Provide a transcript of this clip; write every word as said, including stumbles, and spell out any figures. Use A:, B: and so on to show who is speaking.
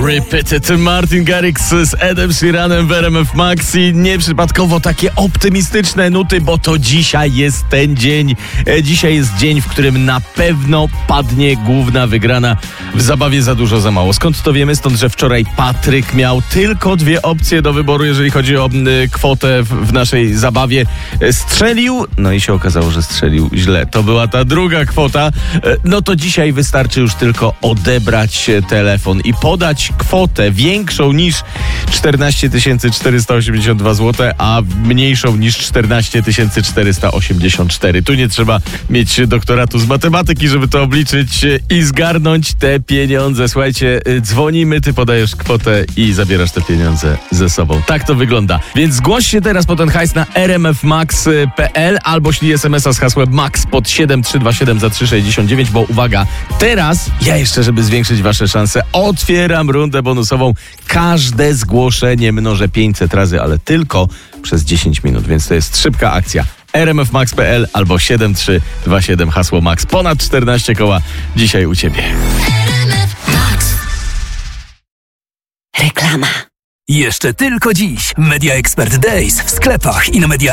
A: Repeated. Martin Garrix z Edem Sheeranem w R M F Max i nieprzypadkowo takie optymistyczne nuty, bo to dzisiaj jest ten dzień. E, dzisiaj jest dzień, w którym na pewno padnie główna wygrana w zabawie Za dużo, za mało. Skąd to wiemy? Stąd, że wczoraj Patryk miał tylko dwie opcje do wyboru, jeżeli chodzi o e, kwotę w, w naszej zabawie. E, strzelił, no i się okazało, że strzelił źle. To była ta druga kwota. E, no to dzisiaj wystarczy już tylko odebrać telefon i podać kwotę większą niż czternaście tysięcy czterysta osiemdziesiąt dwa złote, a mniejszą niż czternaście tysięcy czterysta osiemdziesiąt cztery. Tu nie trzeba mieć doktoratu z matematyki, żeby to obliczyć i zgarnąć te pieniądze. Słuchajcie, dzwonimy, ty podajesz kwotę i zabierasz te pieniądze ze sobą. Tak to wygląda. Więc zgłoś się teraz po ten hajs na r m f max kropka p l albo ślij es em es a z hasłem MAX pod siedem trzy dwa siedem za trzy sześćdziesiąt dziewięć, bo uwaga, teraz ja jeszcze, żeby zwiększyć wasze szanse, otwieram rundę bonusową. Każde zgłoszenie mnożę pięćset razy, ale tylko przez dziesięć minut, więc to jest szybka akcja. r m f max kropka p l albo siedem trzy dwa siedem hasło MAX. Ponad czternaście koła dzisiaj u ciebie.
B: Reklama.
C: Jeszcze tylko dziś Media Expert Days w sklepach i na media